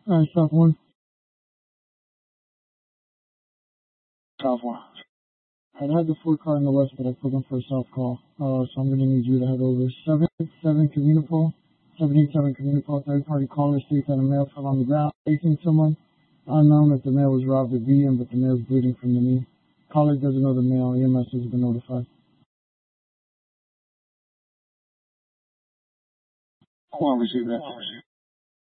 South 1. South 1. I'd had the Ford car in the west, but I put them for a south call. So I'm going to need you to head over 787 Communipo, 787 Communipo, third party caller states that a male fell on the ground facing someone. Unknown if the male was robbed or beaten, but the male is bleeding from the knee. Caller doesn't know the male. EMS has been notified. I want to receive that.